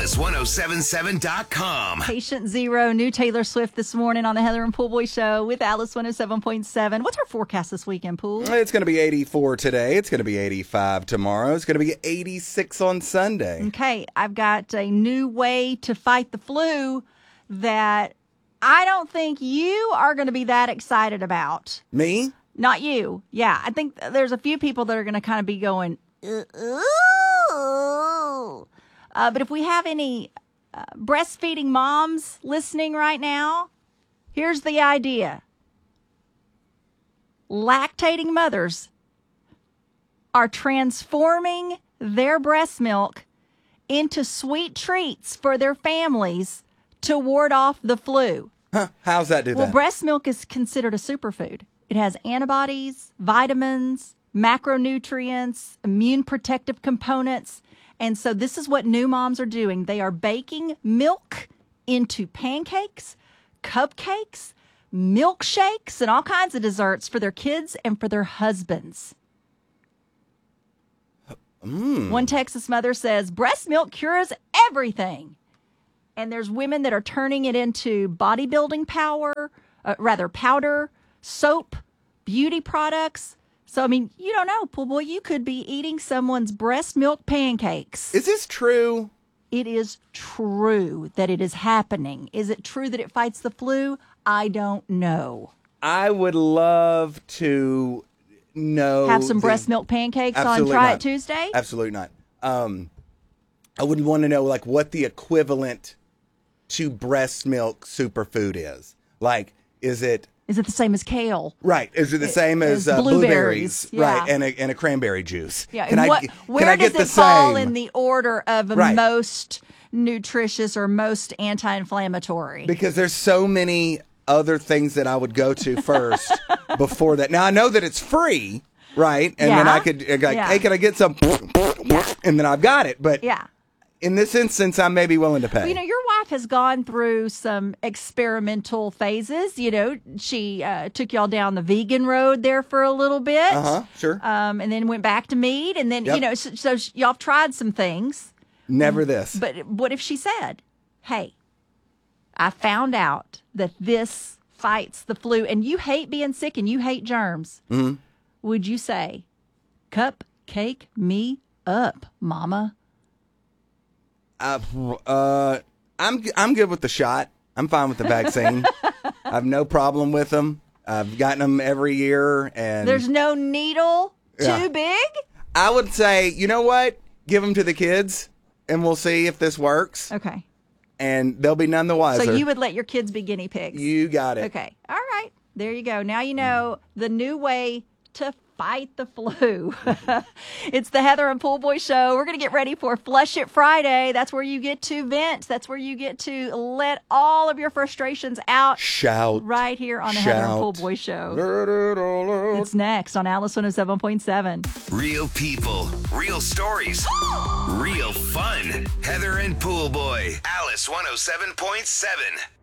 Alice1077.com. Patient Zero, new Taylor Swift this morning on the Heather and Pool Boy Show with Alice 107.7. What's our forecast this weekend, Pool? It's going to be 84 today. It's going to be 85 tomorrow. It's going to be 86 on Sunday. Okay, I've got a new way to fight the flu that I don't think you are going to be that excited about. Me? Not you. Yeah, I think there's a few people that are going to kind of be going, ooh. But if we have any breastfeeding moms listening right now, here's the idea. Lactating mothers are transforming their breast milk into sweet treats for their families to ward off the flu. Huh, how's that do that? Well, breast milk is considered a superfood. It has antibodies, vitamins, macronutrients, immune protective components. And so this is what new moms are doing. They are baking milk into pancakes, cupcakes, milkshakes, and all kinds of desserts for their kids and for their husbands. One Texas mother says, breast milk cures everything. And there's women that are turning it into bodybuilding powder, soap, beauty products. So, I mean, you don't know, Pool Boy, you could be eating someone's breast milk pancakes. Is this true? It is true that it is happening. Is it true that it fights the flu? I don't know. I would love to know. Have some breast milk pancakes on Try It Tuesday? Absolutely not. I would want to know, like, what the equivalent to breast milk superfood is. Like, is it the same as kale? Right. Is it the same as blueberries? Yeah. Right. And a cranberry juice. Yeah. Where does it fall in the order of most nutritious or most anti-inflammatory? Because there's so many other things that I would go to first before that. Now, I know that it's free, right? And then I could, hey, can I get some? And then I've got it. But in this instance, I may be willing to pay. Well, your wife has gone through some experimental phases. She took y'all down the vegan road there for a little bit. Sure. And then went back to meat. And then, so y'all have tried some things. Never this. But what if she said, hey, I found out that this fights the flu and you hate being sick and you hate germs. Mm-hmm. Would you say, cupcake me up, mama? I'm good with the shot. I'm fine with the vaccine. I have no problem with them. I've gotten them every year, and there's no needle too big. I would say, you know what? Give them to the kids, and we'll see if this works. Okay. And they'll be none the wiser. So you would let your kids be guinea pigs. You got it. Okay. All right. There you go. Now you know the new way to fight the flu. It's the Heather and Pool Boy Show. We're going to get ready for Flush It Friday. That's where you get to vent. That's where you get to let all of your frustrations out. Shout. Right here on the Heather and Pool Boy Show. It's next on Alice 107.7. Real people, real stories, real fun. Heather and Pool Boy. Alice 107.7.